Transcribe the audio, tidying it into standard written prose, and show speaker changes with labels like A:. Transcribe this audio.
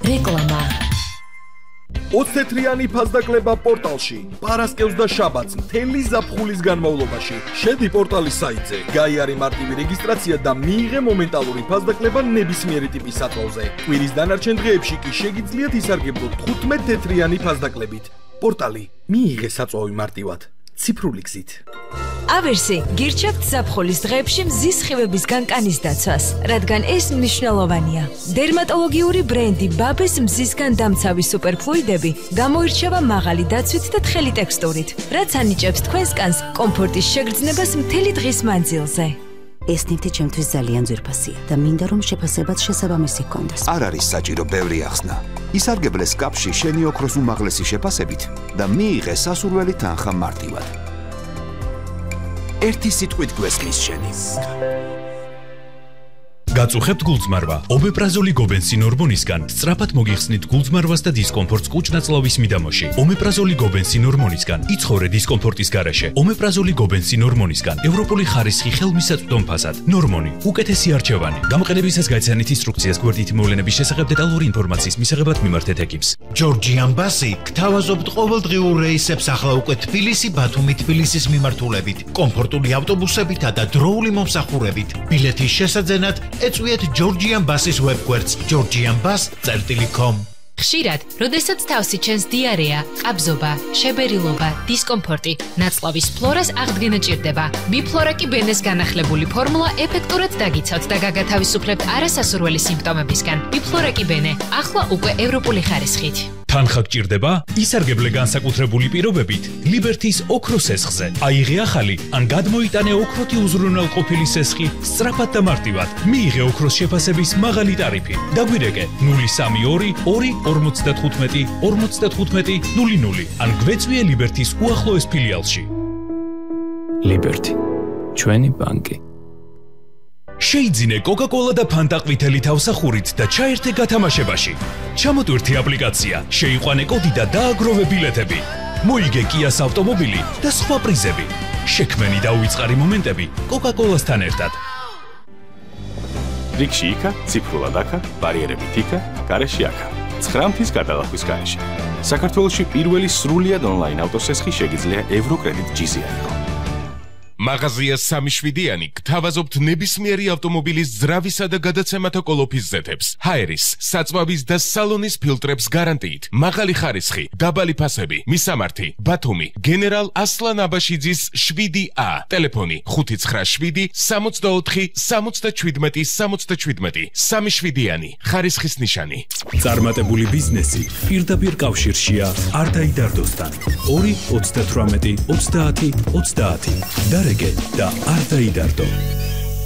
A: რეკლამა
B: 20 თეთრიანი ფასდაკლება პორტალში. პარასკევს და შაბათს მთელი ზაფხულის განმავლობაში. შედი პორტალის საიტზე, გაიარე მარტივი რეგისტრაცია და მიიღე მომენტალური ფასდაკლება ნებისმიერი ტიპის სათვალზე. კვირის დანარჩენ დღეებში კი შეგიძლიათ ისარგებლოთ 15 თეთრიანი ფასდაკლებით. პორტალი მიიღე საწვავი მარტივად. ციფრული გზით.
A: ავერსი გირჩევთ ზაფხულის დღეებში მზის სხივებისგან კანის დაცვას, რადგან ეს მნიშვნელოვანია. დერმატოლოგიური ბრენდი ბაბეს მზისგან დამცავი სუპერფლუიდები გამოირჩევა მაღალი დაცვით და თხელი ტექსტურით, რაც ანიჭებს თქვენს კანს კომფორტის შეგრძნებას მთელი დღის მანძილზე.
C: ეს ნივთი ჩემთვის ძალიან ძვირფასია და მინდა რომ შეფასებაც შესაბამისი ჰქონდეს.
D: არ არის საჭირო ბევრი ახსნა. ისარგებლე სკაფში შენი ოქროს უმაღლესი შეფასებით და მიიღე სასურველი თანხა მარტივად. ერთი სიტყვით გვესმის შენი.
E: გაწუხებთ გულწმარვა. ომეპრაზოლი გობენსინ ჰორმონისგან სწრაფად მოგიხსნით გულწმარვას და დისკომფორტს კუჭ-ნაწლავის მიდამოში. ომეპრაზოლი გობენსინ ჰორმონისგან იცხოვრე დისკომფორტის გარეშე. ომეპრაზოლი გობენსინ ჰორმონისგან ევროპული ხარისხი ხელმისაწვდომ ფასად. ნორმონი უკეთესი არჩევანი. გამოყენებისას გაიცანით ინსტრუქციას გვერდით მოვლენების შესახებ დეტალური ინფორმაციის მისაღებად მიმართეთ ეკიპს.
F: ჯორჯიან ბასი გთავაზობთ ყოველდღიურ რეისებს ახლა უკვე თბილისი, ბათუმი, თბილისის მიმართულებით, კომფორტული ავტობუსებითა და დროული მომსახურებით. ბილეთის შესაძენად ეწვიეთ ჯორჯიან ბასის ვებგვერდს georgianbus.com.
G: ხშირად, როდესაც თავსი ჩენს დიარეა, ყაბზობა, შებერილობა, დისკომფორტი, ნაწლავის ფლორას აღდგენა ჭირდება. ბიფლორაკი ბენეს განახლებული ფორმულა ეფექტურად დაგიცავთ და გაგათავისუფლებთ არასასურველი სიმპტომებისგან. ბიფლორაკი ბენე, ახლა უკვე ევროპული ხარისხით.
E: თანხა გჭირდება? ისარგებლე განსაკუთრებული პირობებით ლიბერთის ოქროს სესხზე. აიღე ახალი ან გადმოიტანე ოქროთი უზრუნველყოფილი სესხი სწრაფად და მარტივად. მიიღე ოქროს შეფასების მაღალი ტარიფი. დაგვირეკე 032 2 55 00 ან გვეწვიე ლიბერთის უახლოეს ფილიალში.
H: ლიბერთი, ჩვენი ბანკი.
E: შეიძინე კოკა-კოლა და ფანტა ყვითელი თავსახურით და ჩაერთე გათამაშებაში. ჩამოტვირთე აპლიკაცია, შეიყვანე კოდი და დააგროვე ბილეთები. მოიგე კიას ავტომობილი და სხვა პრიზები. შექმენი და უიწყარი მომენტები კოკა-კოლასთან ერთად.
I: რიგში იქა, ციფრულად აქა, ბარიერებით იქა, გარეშე აქა. 9 მთის გადალახვის გარეშე. საქართველოში პირველი სრულიად ონლაინ ავტოსესხი შეგიძლია ევროკრედიტ GZI იყო.
J: მაღაზია 3-7-იანი გთავაზობთ ნებისმიერი ავტომობილის ძრავისა და გადაცემათა კოლოფის ზეთებს, ჰაერის, საწვავის და სალონის ფილტრებს გარანტიით, მაღალი ხარისხი, დაბალი ფასები, მისამართი, ბათუმი, გენერალ ასლან აბაშიძის 7A, ტელეფონი 597 64 77 77, 3-7-იანი, ხარისხის ნიშანი.
E: წარმატებული ბიზნესი პირდაპირ კავშირშია არდაიდარდოსთან. 2 38 30 30 და არ დაიდარდო.